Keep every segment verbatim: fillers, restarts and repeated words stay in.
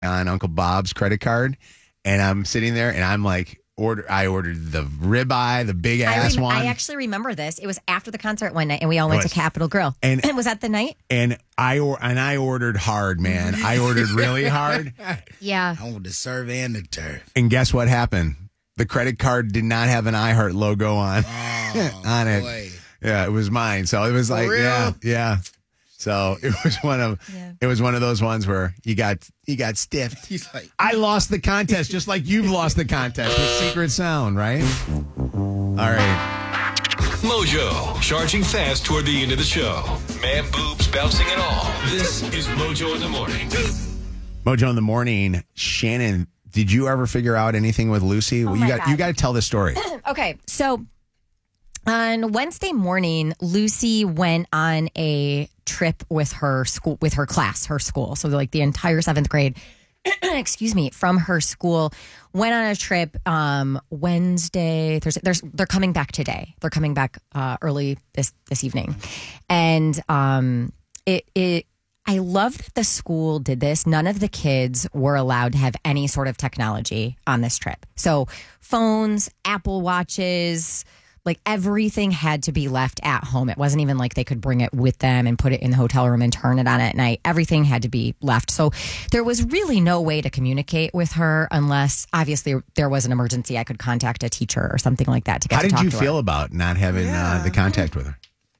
on Uncle Bob's credit card, and I'm sitting there, and I'm like, order. I ordered the ribeye, the big I ass rem- one. I actually remember this. It was after the concert one night, and we all went to Capitol Grill. And was that the night? And I or- and I ordered hard, man. I ordered really hard. Yeah. I want the serve and the turf. And guess what happened? The credit card did not have an iHeart logo on Oh, on it. boy. Yeah, it was mine. So it was like, real? yeah, yeah. So it was one of Yeah. it was one of those ones where you got you got stiffed. He's like, I lost the contest just like you've lost the contest with Secret Sound, right? All right. Mojo, charging fast toward the end of the show. Man boobs bouncing and all. This is Mojo in the Morning. Mojo in the Morning. Shannon, did you ever figure out anything with Lucy? Oh you my got God. you got to tell the story. Okay, so on Wednesday morning, Lucy went on a trip with her school, with her class, her school. So like the entire seventh grade, excuse me, from her school went on a trip. Um, Wednesday, Thursday. There's, they're coming back today. They're coming back uh, early this this evening, and um, it it. I love that the school did this. None of the kids were allowed to have any sort of technology on this trip. So phones, Apple Watches. Like everything had to be left at home. It wasn't even like they could bring it with them and put it in the hotel room and turn it on at night. Everything had to be left. So there was really no way to communicate with her unless obviously there was an emergency. I could contact a teacher or something like that to get How to did talk you to feel her. about not having uh, the contact with her?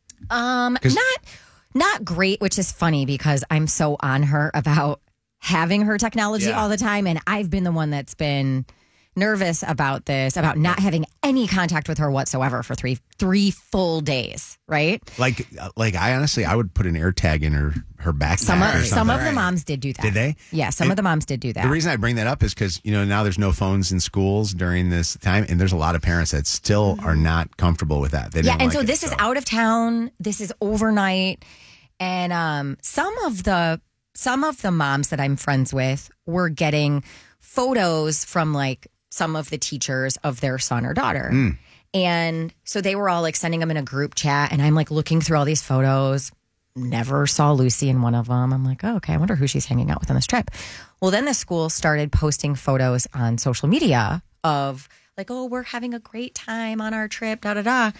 Um, not not great, which is funny because I'm so on her about having her technology Yeah. all the time, and I've been the one that's been nervous about this, about not having any contact with her whatsoever for three three full days, right? Like, like I honestly, I would put an air tag in her her backpack. Some or of, something. some of the moms did do that. Did they? Yeah, some And of the moms did do that. The reason I bring that up is because you know now there's no phones in schools during this time, and there's a lot of parents that still are not comfortable with that. They yeah, didn't and like so it, this is out of town. This is overnight, and um, some of the some of the moms that I'm friends with were getting photos from like some of the teachers of their son or daughter. Mm. And so they were all like sending them in a group chat, and I'm like looking through all these photos. Never saw Lucy in one of them. I'm like, oh, okay, I wonder who she's hanging out with on this trip. Well, then the school started posting photos on social media of like, oh, we're having a great time on our trip, da da da.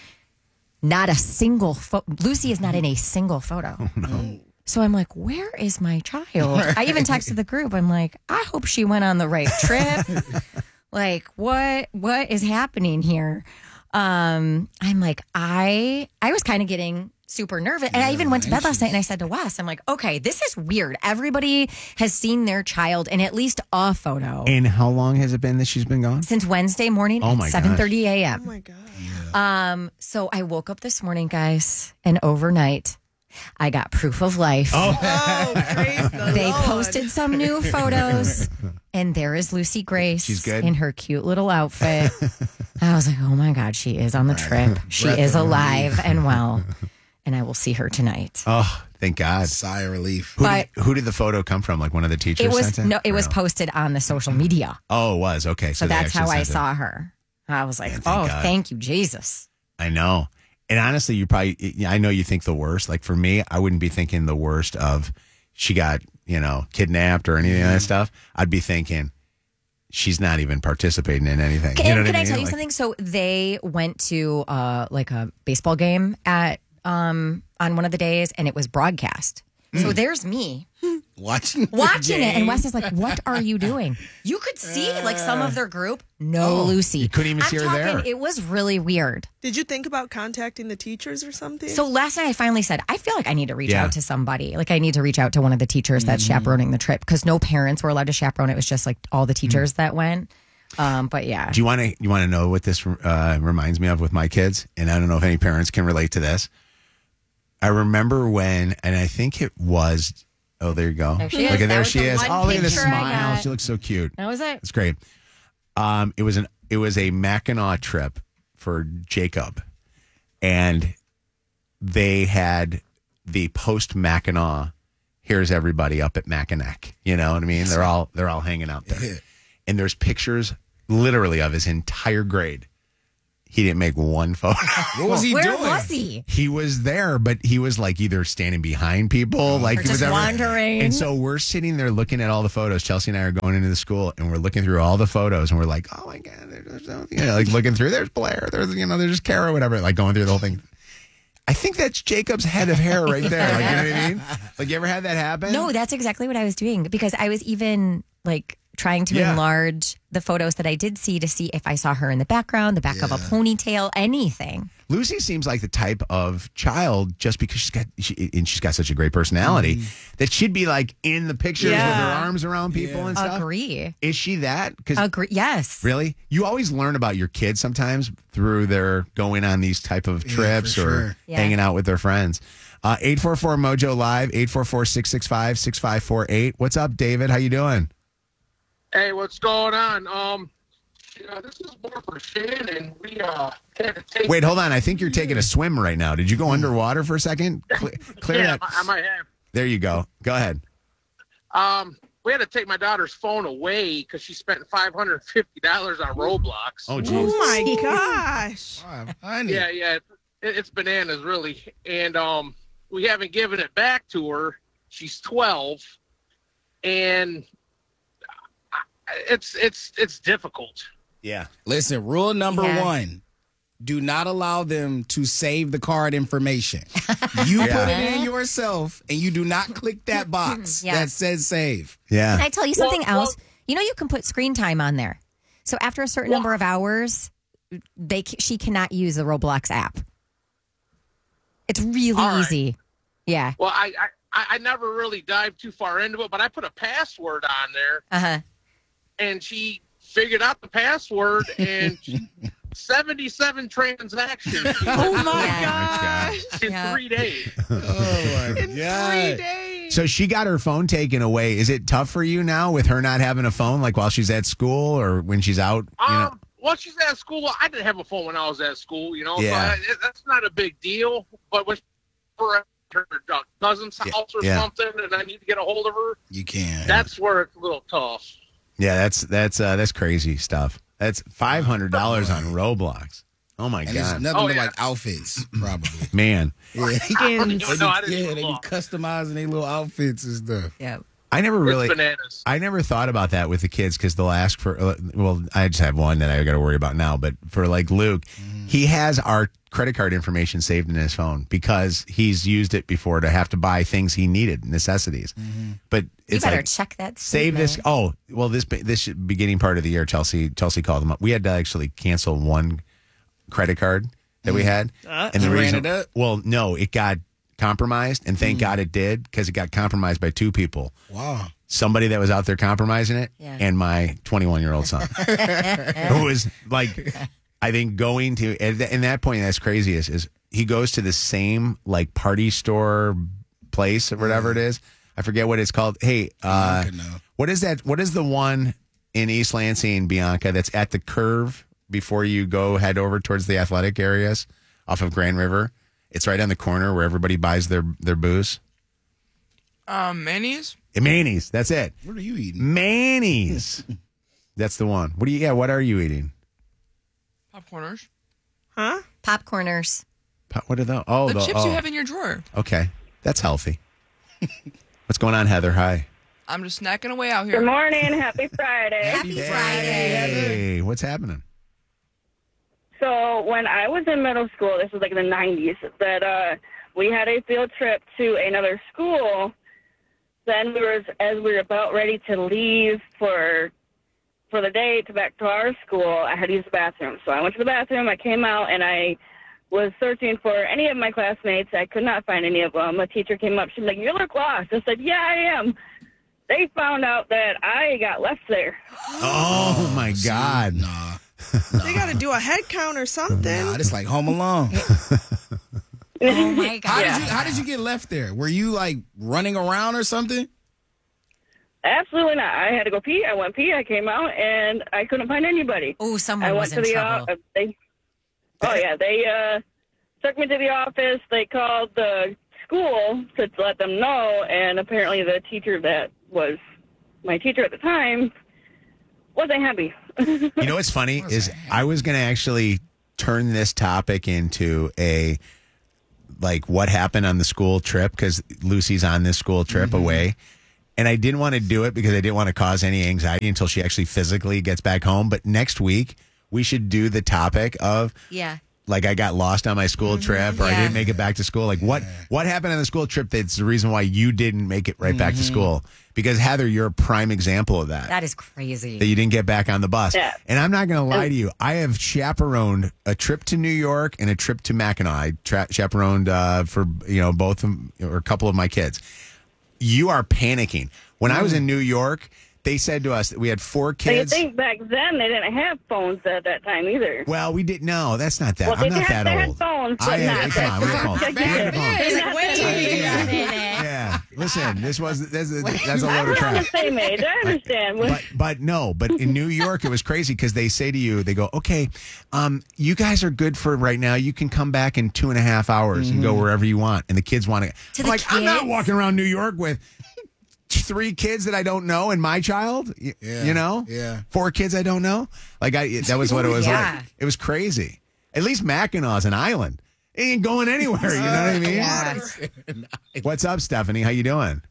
Not a single photo. Lucy is not in a single photo. Oh, no. So I'm like, where is my child? I even texted the group. I'm like, I hope she went on the right trip. Like, what what is happening here? Um, I'm like, I I was kind of getting super nervous. And I even went to bed last night and I said to Wes, I'm like, okay, this is weird. Everybody has seen their child in at least a photo. And how long has it been that she's been gone? Since Wednesday morning Oh at my seven thirty Oh a.m. my God. Um, so I woke up this morning, guys, and overnight I got proof of life. Oh, praise the They Lord. posted some new photos, and there is Lucy Grace She's good? in her cute little outfit. I was like, oh my God, she is on the trip. She Breath is of alive and well, and I will see her tonight. Oh, thank God. sigh of relief. Who But- did, who did the photo come from? Like one of the teachers It was sent it? no, it Or was posted on the social media. Oh, it was. Okay. So they that's how actually I sent it. saw her. I was like, Man, thank oh, God. thank you, Jesus. I know. And honestly, you probably, I know you think the worst. Like for me, I wouldn't be thinking the worst of she got, you know, kidnapped or any of that stuff. I'd be thinking she's not even participating in anything. Can, you know what can I, I mean? tell you Like, something? So they went to uh, like a baseball game at um, on one of the days, and it was broadcast. Mm. So there's me Watching the watching it, and game. Wes is like, "What are you doing?" You could see like some of their group. No, Lucy. you couldn't even I'm see her talking, there. It was really weird. Did you think about contacting the teachers or something? So last night I finally said, I feel like I need to reach Yeah. out to somebody. Like I need to reach out to one of the teachers that's chaperoning the trip because no parents were allowed to chaperone. It was just like all the teachers that went. Um, but yeah. Do you want to you want to know what this uh, reminds me of with my kids? And I don't know if any parents can relate to this. I remember when, and I think it was. Oh, there you go. There she look is. at That there was she the is. one Oh, look at the picture I smile. got. She looks so cute. That was it. It's great. Um, it was an it was a Mackinac trip for Jacob, and they had the post Mackinac. Here's everybody up at Mackinac. You know what I mean? They're all they're all hanging out there, and there's pictures literally of his entire grade. He didn't make one photo. What was he Where doing? was he? He was there, but he was like either standing behind people, like Or just whatever. wandering. And so we're sitting there looking at all the photos. Chelsea and I are going into the school, and we're looking through all the photos, and we're like, "Oh my god!" There's no, you know, like looking through. There's Blair. There's you know, there's Kara, whatever. Like going through the whole thing. I think that's Jacob's head of hair right there. Like you know what I mean? Like you ever had that happen? No, that's exactly what I was doing because I was even like trying to Yeah. enlarge the photos that I did see to see if I saw her in the background, the back of a Yeah. ponytail, anything. Lucy seems like the type of child, just because she's got she, and she's got such a great personality, that she'd be like in the pictures with her Yeah. arms around people and stuff. Agree. Is she that? Because Agree. Yes. really, you always learn about your kids sometimes through their going on these type of Yeah, trips for or sure. Yeah. hanging out with their friends. Uh, eight four four Mojo Live, eight four four, six six five, six five four eight. What's up, David? How you doing? Hey, what's going on? Um, yeah, this is more for Shannon. We uh had to take. Wait, hold on. I think you're taking a swim right now. Did you go underwater for a second? Clear, clear Yeah, that. I, I might have. There you go. Go ahead. Um, we had to take my daughter's phone away because she spent five hundred fifty dollars on Roblox. Oh, geez. Oh my gosh. Five hundred. Yeah, yeah, it, it's bananas, really. And um, we haven't given it back to her. She's twelve, and I- it's it's it's difficult. Yeah. Listen, rule number Yeah. one. Do not allow them to save the card information. You Yeah. put it in yourself, and you do not click that box Yes. that says save. Yeah. Can I tell you something Well, else? You know, you can put screen time on there. So after a certain Well- number of hours, they c- she cannot use the Roblox app. It's really All right. easy. Yeah. Well, I, I I never really dived too far into it, but I put a password on there, Uh huh. and she figured out the password, and seventy-seven transactions Oh my Yeah. gosh. in Yeah. three days. Oh my In three days. So she got her phone taken away. Is it tough for you now with her not having a phone, like while she's at school or when she's out? You know? Um, well, she's at school. I didn't have a phone when I was at school, you know, Yeah. so I, it, that's not a big deal. But when we're at her cousin's house or Yeah. something, and I need to get a hold of her, You can. that's where it's a little tough. Yeah, that's that's uh, that's crazy stuff. That's five hundred dollars on Roblox. Oh my and it's god, nothing Oh, but yeah. like outfits, probably. man! Yeah. I don't Skins. even know. I didn't yeah, even they be look. customizing their little outfits and stuff. Yeah. I never really, It's bananas. I never thought about that with the kids because they'll ask for. uh, Well, I just have one that I got to worry about now. But for like Luke, he has our credit card information saved in his phone because he's used it before to have to buy things he needed, necessities. But You it's better like, check that. save this. statement. Oh, well, this this beginning part of the year, Chelsea Chelsea called them up. We had to actually cancel one credit card that we had, Uh, and the You ran reason, it up? well, no, it got compromised, and thank God it did because it got compromised by two people. Wow. Somebody that was out there compromising it, Yeah. and my twenty-one year old son, who was like, I think going to at th- in that point that's crazy is is he goes to the same like party store place or whatever it is. I forget what it's called. Hey, uh, Bianca, no. what is that? What is the one in East Lansing, Bianca, that's at the curve before you go head over towards the athletic areas off of Grand River? It's right on the corner where everybody buys their their booze. Um, Manny's? Manny's. That's it. What are you eating? Manny's. That's the one. What do you? Yeah. What are you eating? Popcorners. Huh? Popcorners. Po- What are those? Oh, The the, chips oh. you have in your drawer. Okay, that's healthy. What's going on, Heather? Hi. I'm just snacking away out Good here. morning. Happy Friday. Happy Friday. Hey, what's happening? So when I was in middle school, this was like in the nineties, that uh, we had a field trip to another school. Then we were, as we were about ready to leave for for the day to back to our school, I had to use the bathroom. So I went to the bathroom. I came out and I was searching for any of my classmates. I could not find any of them. A teacher came up. She's like, "You look lost." I said, "Yeah, I am." They found out that I got left there. Oh my God! Nah. They got to do a head count or something. Nah, it's like Home Alone. Oh my How god. did you How did you get left there? Were you like running around or something? Absolutely not. I had to go pee. I went pee. I came out, and I couldn't find anybody. Oh, I someone went was to in the trouble. uh, they. Oh yeah, they uh, took me to the office. They called the school to let them know, and apparently the teacher that was my teacher at the time wasn't happy. You know what's funny is I was going to actually turn this topic into a like what happened on the school trip because Lucy's on this school trip Mm-hmm. away. And I didn't want to do it because I didn't want to cause any anxiety until she actually physically gets back home. But next week, we should do the topic of Yeah. like I got lost on my school trip or I Yeah. didn't make it back to school. Like what what happened on the school trip that's the reason why you didn't make it right back to school? Because Heather, you're a prime example of that. That is crazy. That you didn't get back on the bus. Yeah. And I'm not going to lie to you. I have chaperoned a trip to New York and a trip to Mackinac. I tra- chaperoned uh, for, you know, both of, or a couple of my kids. You are panicking. When I was in New York, they said to us that we had four So you kids. think back then they didn't have phones at that time either? Well, we didn't. No, that's not that. Well, I'm they not had- that they had old. phones, but I had, not come on, we had that- phones. We had phones. It's like, wait a Yeah. minute. Yeah, listen, this was this, that's a I'm load of around the crap. same age. I understand. But but no, but in New York it was crazy because they say to you, they go, okay, um, you guys are good for right now. You can come back in two and a half hours and go wherever you want. And the kids want to. To I'm the like, I'm not kids? walking around New York with three kids that I don't know and my child. y- Yeah, you know, yeah. four kids I don't know. Like I, that was what it was Yeah. like. It was crazy. At least Mackinaw's an island. It ain't going anywhere. You know what I mean? Yeah. What's up, Stephanie? How you doing?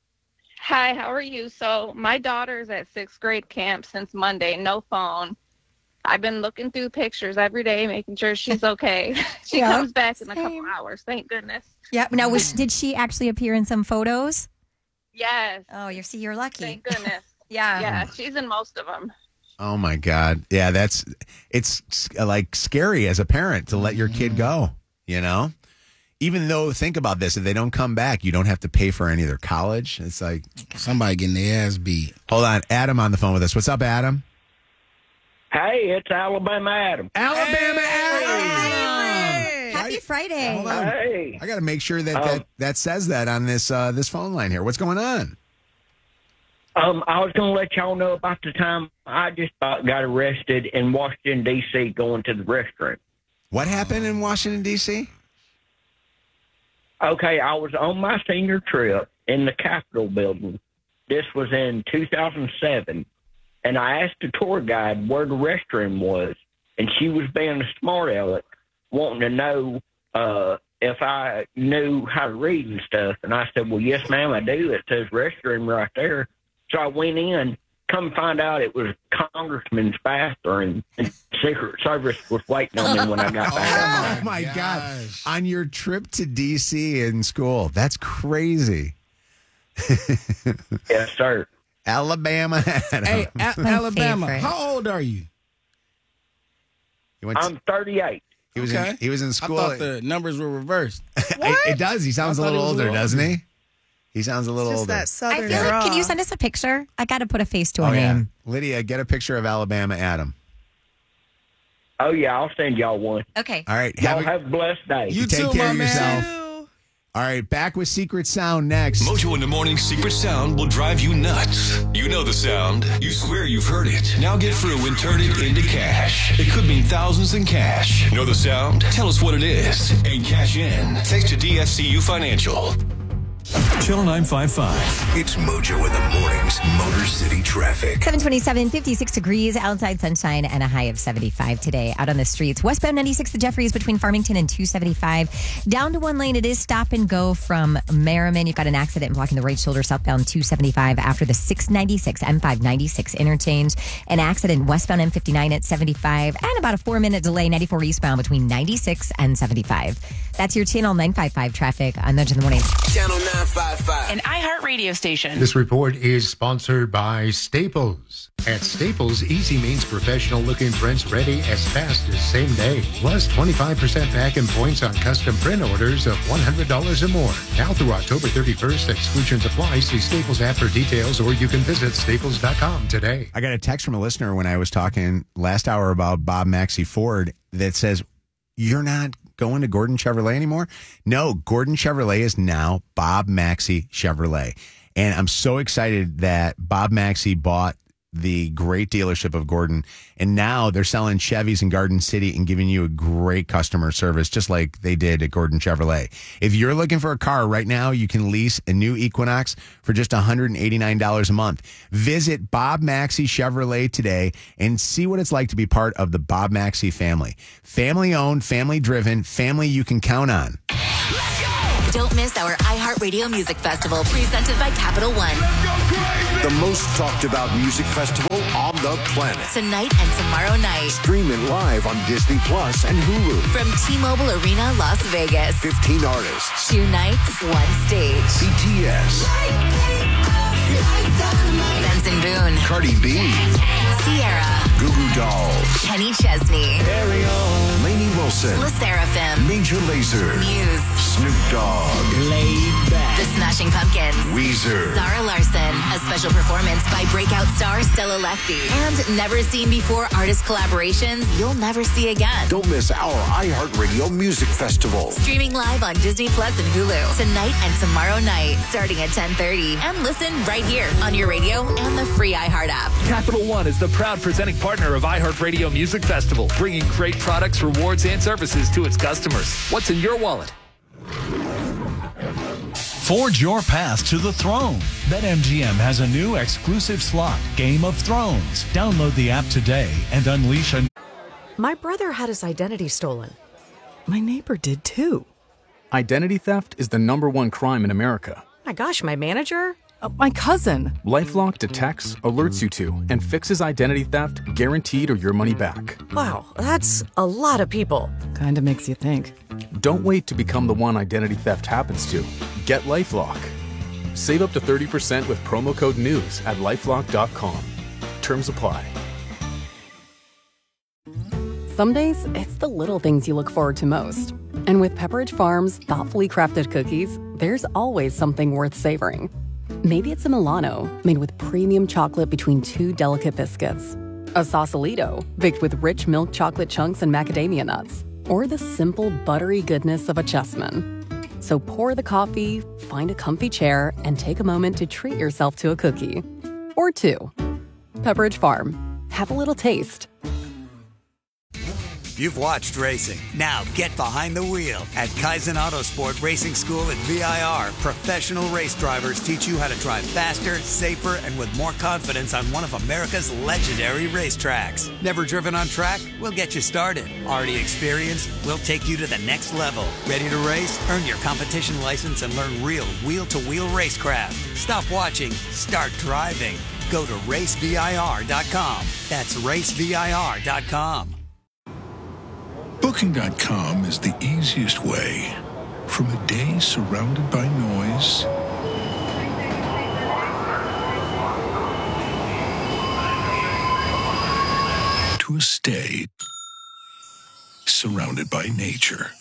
Hi, how are you? So my daughter's at sixth grade camp since Monday, no phone. I've been looking through pictures every day, making sure she's okay. she Yeah, comes back in a couple same. hours, thank goodness. Yeah. Now, was, did she actually appear in some photos? Yes, Oh, you see, you're lucky. thank goodness. Yeah. Yeah, she's in most of them. Oh my God. Yeah, that's it's like scary as a parent to let your kid go, you know? Even though, think about this, if they don't come back, you don't have to pay for any of their college. It's like, Somebody getting their ass beat. hold on, Adam on the phone with us. What's up, Adam? Hey, it's Alabama Adam. Alabama Adam. Hey. Happy Friday. Hold on. Hey. I got to make sure that, Um, that that says that on this uh, this phone line here. What's going on? Um, I was going to let y'all know about the time I just uh, got arrested in Washington, D C going to the restaurant. What happened in Washington, D C? Okay, I was on my senior trip in the Capitol building. This was in two thousand seven. And I asked the tour guide where the restroom was. And she was being a smart aleck, wanting to know uh, if I knew how to read and stuff. And I said, well, yes, ma'am, I do. It says restroom right there. So I went in. Come find out it was Congressman's bathroom. And Secret Service was waiting on me when I got back. Oh, my God. gosh. On your trip to D C in school. That's crazy. Yes, sir. Alabama Adam. Hey, A- My Alabama, favorite. how old are you? He went to- I'm thirty-eight. He was Okay. in, he was in I school. thought the numbers were reversed. it, it does. He sounds a I thought little he was a older, little doesn't older. he? He sounds a little Just older. that I southern feel like, draw. can you send us a picture? I got to put a face to a Oh, yeah. name. Lydia, get a picture of Alabama Adam. Oh, yeah, I'll send y'all one. Okay. All right. Y'all Have a, have a blessed day. You take too, care my of man. yourself. Ew. all right. Back with Secret Sound next. Mojo in the Morning Secret Sound will drive you nuts. You know the sound. You swear you've heard it. Now get through and turn it into cash. It could mean thousands in cash. Know the sound? Tell us what it is and cash in. Thanks to D F C U Financial. Channel nine five five. It's Mojo in the Mornings, Motor City Traffic. seven twenty-seven, fifty-six degrees, outside sunshine, and a high of seventy-five today. Out on the streets, westbound ninety-six, the Jeffries between Farmington and two seventy-five. Down to one lane, it is stop and go from Merriman. You've got an accident blocking the right shoulder southbound two seventy-five after the six ninety-six, M five ninety-six interchange. An accident westbound M fifty-nine at seventy-five, and about a four minute delay, ninety-four eastbound between ninety-six and seventy-five. That's your Channel nine five five traffic on Nudge in the Morning. Channel nine five five. An iHeart radio station. This report is sponsored by Staples. At Staples, easy means professional-looking prints ready as fast as same day. Plus twenty-five percent back in points on custom print orders of one hundred dollars or more. Now through October thirty-first, exclusions apply. See Staples app for details, or you can visit staples dot com today. I got a text from a listener when I was talking last hour about Bob Maxey Ford that says, you're not going to Gordon Chevrolet anymore? No, Gordon Chevrolet is now Bob Maxey Chevrolet. And I'm so excited that Bob Maxey bought the great dealership of Gordon. And now they're selling Chevys in Garden City and giving you a great customer service, just like they did at Gordon Chevrolet. If you're looking for a car right now, you can lease a new Equinox for just one hundred eighty-nine dollars a month. Visit Bob Maxey Chevrolet today and see what it's like to be part of the Bob Maxey family. Family owned, family driven, family you can count on. Don't miss our iHeartRadio Music Festival presented by Capital One. The most talked about music festival on the planet. Tonight and tomorrow night. Stream it live on Disney Plus and Hulu. From T-Mobile Arena, Las Vegas. fifteen artists. Two nights, one stage. B T S. Benson Boone. Cardi B. Sierra. Goo Goo Dolls. Kenny Chesney. Carry on. Lainey Wilson. La Seraphim. Major Lazer. Muse. Snoop Dogg. Laid Back. The Smashing Pumpkins. Weezer. Zara Larson. A special performance by breakout star Stella Lefty. And never seen before artist collaborations you'll never see again. Don't miss our iHeartRadio Music Festival. Streaming live on Disney Plus and Hulu. Tonight and tomorrow night, starting at ten thirty. And listen right here on your radio and the free iHeart app. Capital One is the proud presenting partner of iHeartRadio Music Festival, bringing great products, rewards, and services to its customers. What's in your wallet? Forge your path to the throne. BetMGM has a new exclusive slot, Game of Thrones. Download the app today and unleash a... My brother had his identity stolen. My neighbor did too. Identity theft is the number one crime in America. My gosh, my manager? Uh, my cousin. LifeLock detects, alerts you to, and fixes identity theft guaranteed or your money back. Wow, that's a lot of people. Kind of makes you think. Don't wait to become the one identity theft happens to. Get LifeLock. Save up to thirty percent with promo code NEWS at lifelock dot com. Terms apply. Some days, it's the little things you look forward to most. And with Pepperidge Farm's thoughtfully crafted cookies, there's always something worth savoring. Maybe it's a Milano, made with premium chocolate between two delicate biscuits. A Sausalito, baked with rich milk chocolate chunks and macadamia nuts. Or the simple, buttery goodness of a Chessman. So pour the coffee, find a comfy chair, and take a moment to treat yourself to a cookie. Or two. Pepperidge Farm. Have a little taste. You've watched racing. Now get behind the wheel. At Kaizen Autosport Racing School at V I R, professional race drivers teach you how to drive faster, safer, and with more confidence on one of America's legendary racetracks. Never driven on track? We'll get you started. Already experienced? We'll take you to the next level. Ready to race? Earn your competition license and learn real wheel-to-wheel racecraft. Stop watching. Start driving. Go to race V I R dot com. That's race V I R dot com. Booking dot com is the easiest way. From a day surrounded by noise to a stay surrounded by nature.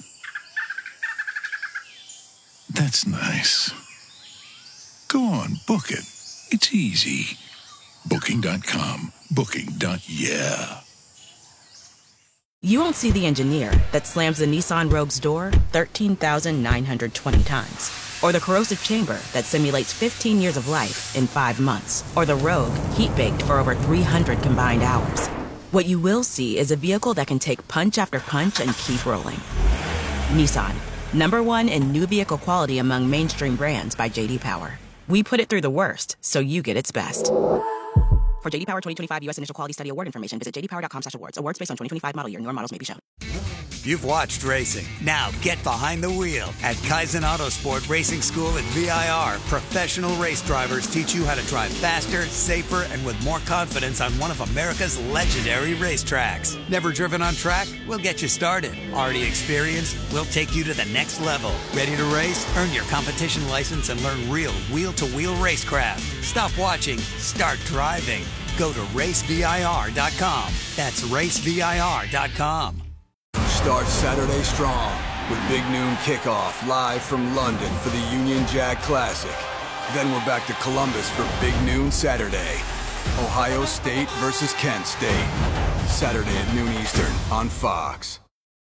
That's nice. Go on, book it. It's easy. Booking dot com. Booking. Yeah. You won't see the engineer that slams the Nissan Rogue's door thirteen thousand nine hundred twenty times. Or the corrosive chamber that simulates fifteen years of life in five months. Or the Rogue heat-baked for over three hundred combined hours. What you will see is a vehicle that can take punch after punch and keep rolling. Nissan, number one in new vehicle quality among mainstream brands by J D Power. We put it through the worst, so you get its best. For J D Power twenty twenty-five U S Initial Quality Study Award information, visit j d power dot com slash awards. Awards based on twenty twenty-five model year. Newer models may be shown. You've watched racing. Now get behind the wheel. At Kaizen Autosport Racing School at V I R, professional race drivers teach you how to drive faster, safer, and with more confidence on one of America's legendary racetracks. Never driven on track? We'll get you started. Already experienced? We'll take you to the next level. Ready to race? Earn your competition license and learn real wheel-to-wheel racecraft. Stop watching. Start driving. Go to race V I R dot com. That's race V I R dot com. Start Saturday strong with Big Noon Kickoff live from London for the Union Jack Classic. Then we're back to Columbus for Big Noon Saturday. Ohio State versus Kent State. Saturday at noon Eastern on Fox.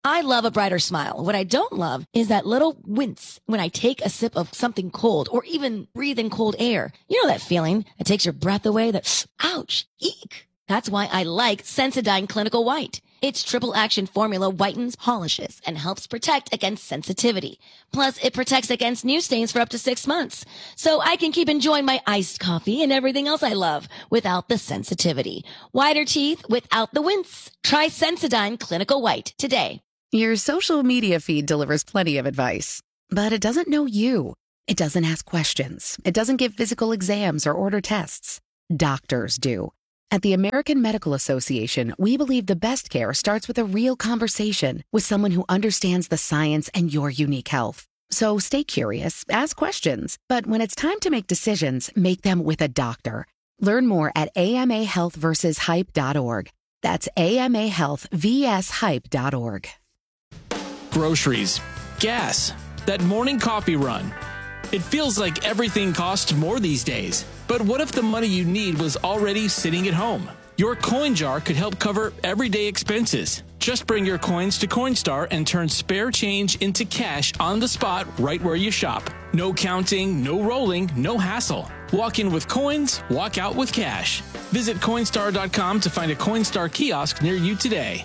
I love a brighter smile. What I don't love is that little wince when I take a sip of something cold or even breathe in cold air. You know that feeling that takes your breath away? That, ouch, eek. That's why I like Sensodyne Clinical White. Its triple action formula whitens, polishes, and helps protect against sensitivity. Plus, it protects against new stains for up to six months. So I can keep enjoying my iced coffee and everything else I love without the sensitivity. Whiter teeth without the wince. Try Sensodyne Clinical White today. Your social media feed delivers plenty of advice, but it doesn't know you. It doesn't ask questions. It doesn't give physical exams or order tests. Doctors do. At the American Medical Association, we believe the best care starts with a real conversation with someone who understands the science and your unique health. So stay curious, ask questions, but when it's time to make decisions, make them with a doctor. Learn more at A M A health versus hype dot org. That's A M A health versus hype dot org. Groceries, gas, that morning coffee run. It feels like everything costs more these days. But what if the money you need was already sitting at home? Your coin jar could help cover everyday expenses. Just bring your coins to Coinstar and turn spare change into cash on the spot right where you shop. No counting, no rolling, no hassle. Walk in with coins, walk out with cash. Visit Coinstar dot com to find a Coinstar kiosk near you today.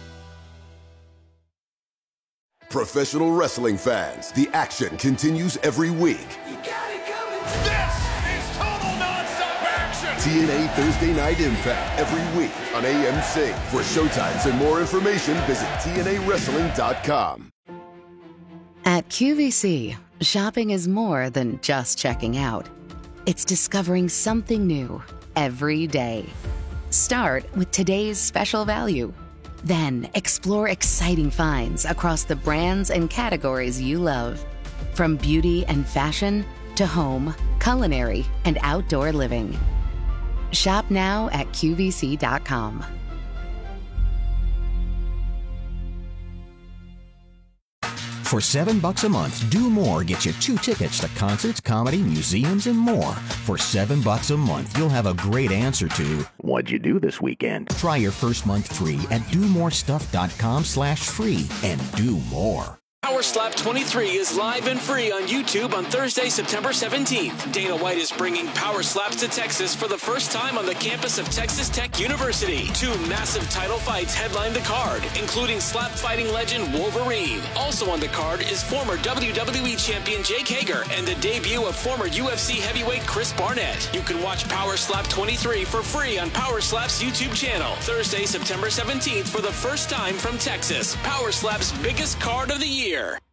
Professional wrestling fans, the action continues every week. This is total nonstop action. T N A Thursday Night Impact every week on A M C. For showtimes and more information, visit T N A wrestling dot com. At Q V C, shopping is more than just checking out. It's discovering something new every day. Start with today's special value. Then explore exciting finds across the brands and categories you love. From beauty and fashion to home, culinary, and outdoor living. Shop now at Q V C dot com. For seven bucks a month, Do More gets you two tickets to concerts, comedy, museums, and more. For seven bucks a month, you'll have a great answer to what'd you do this weekend? Try your first month free at do more stuff dot com slash free and do more. Power Slap twenty-three is live and free on YouTube on Thursday, September seventeenth. Dana White is bringing Power Slaps to Texas for the first time on the campus of Texas Tech University. Two massive title fights headline the card, including slap fighting legend Wolverine. Also on the card is former W W E champion Jake Hager and the debut of former U F C heavyweight Chris Barnett. You can watch Power Slap twenty-three for free on Power Slap's YouTube channel. Thursday, September seventeenth for the first time from Texas. Power Slap's biggest card of the year.